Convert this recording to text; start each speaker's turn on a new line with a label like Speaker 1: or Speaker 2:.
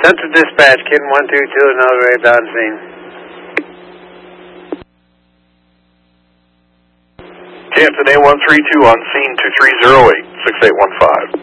Speaker 1: Central Dispatch, Kid 122, another ray on scene.
Speaker 2: Hampton A132 on scene 2308, 6815.